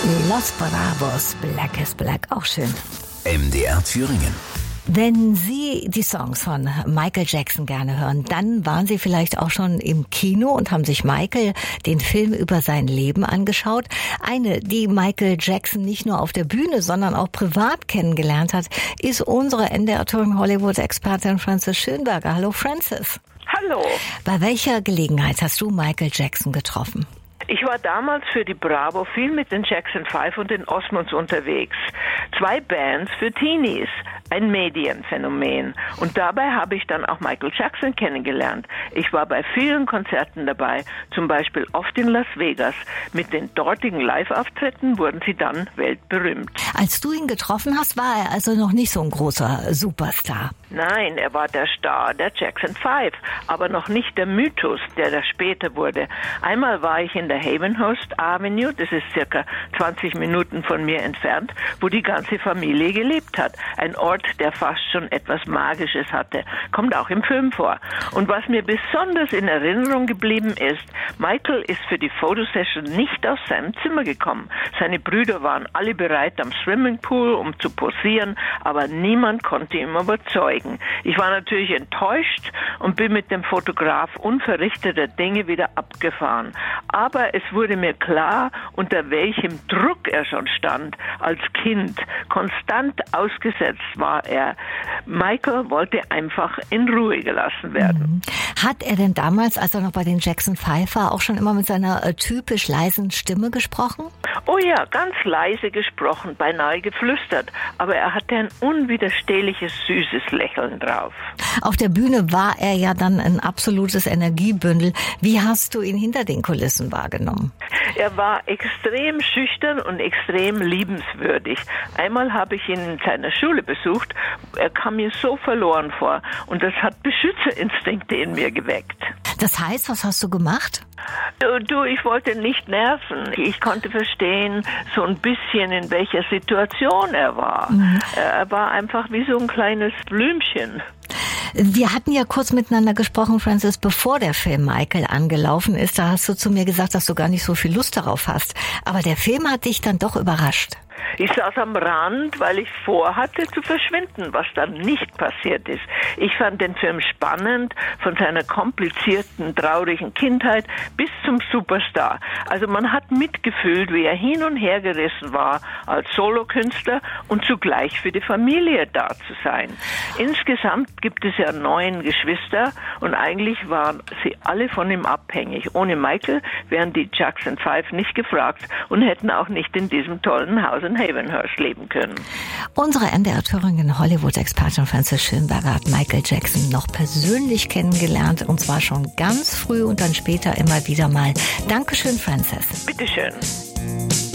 Los Bravos, Black is Black, auch schön. MDR Thüringen. Wenn Sie die Songs von Michael Jackson gerne hören, dann waren Sie vielleicht auch schon im Kino und haben sich Michael, den Film über sein Leben angeschaut. Eine, die Michael Jackson nicht nur auf der Bühne, sondern auch privat kennengelernt hat, ist unsere NDR Touring Hollywood-Expertin Frances Schönberger. Hallo Frances. Hallo. Bei welcher Gelegenheit hast du Michael Jackson getroffen? Ich war damals für die Bravo viel mit den Jackson 5 und den Osmonds unterwegs. 2 Bands für Teenies, ein Medienphänomen. Und dabei habe ich dann auch Michael Jackson kennengelernt. Ich war bei vielen Konzerten dabei, zum Beispiel oft in Las Vegas. Mit den dortigen Live-Auftritten wurden sie dann weltberühmt. Als du ihn getroffen hast, war er also noch nicht so ein großer Superstar. Nein, er war der Star der Jackson 5, aber noch nicht der Mythos, der da später wurde. Einmal war ich in der Havenhurst Avenue, das ist circa 20 Minuten von mir entfernt, wo die ganze Familie gelebt hat. Ein Ort, der fast schon etwas Magisches hatte. Kommt auch im Film vor. Und was mir besonders in Erinnerung geblieben ist, Michael ist für die Fotosession nicht aus seinem Zimmer gekommen. Seine Brüder waren alle bereit am Swimmingpool, um zu posieren, aber niemand konnte ihn überzeugen. Ich war natürlich enttäuscht und bin mit dem Fotograf unverrichteter Dinge wieder abgefahren. Aber es wurde mir klar, unter welchem Druck er schon stand als Kind. Konstant ausgesetzt war er. Michael wollte einfach in Ruhe gelassen werden. Hat er denn damals, als er noch bei den Jackson 5 war, auch schon immer mit seiner typisch leisen Stimme gesprochen? Oh ja, ganz leise gesprochen, beinahe geflüstert. Aber er hatte ein unwiderstehliches, süßes Lächeln drauf. Auf der Bühne war er ja dann ein absolutes Energiebündel. Wie hast du ihn hinter den Kulissen wahrgenommen? Er war extrem schüchtern und extrem liebenswürdig. Einmal habe ich ihn in seiner Schule besucht. Er kam mir so verloren vor. Und das hat Beschützerinstinkte in mir geweckt. Das heißt, was hast du gemacht? Du, ich wollte nicht nerven. Ich konnte verstehen, so ein bisschen, in welcher Situation er war. Er war einfach wie so ein kleines Blümchen. Wir hatten ja kurz miteinander gesprochen, Frances, bevor der Film Michael angelaufen ist. Da hast du zu mir gesagt, dass du gar nicht so viel Lust darauf hast. Aber der Film hat dich dann doch überrascht. Ich saß am Rand, weil ich vorhatte zu verschwinden, was dann nicht passiert ist. Ich fand den Film spannend, von seiner komplizierten, traurigen Kindheit bis zum Superstar. Also man hat mitgefühlt, wie er hin und her gerissen war, als Solokünstler und zugleich für die Familie da zu sein. Insgesamt gibt es ja 9 Geschwister und eigentlich waren sie alle von ihm abhängig. Ohne Michael wären die Jackson 5 nicht gefragt und hätten auch nicht in diesem tollen Haus in Havenhurst leben können. Unsere NDR Thüringen Hollywood-Expertin Frances Schönberger hat Michael Jackson noch persönlich kennengelernt, und zwar schon ganz früh und dann später immer wieder mal. Dankeschön, Frances. Bitteschön.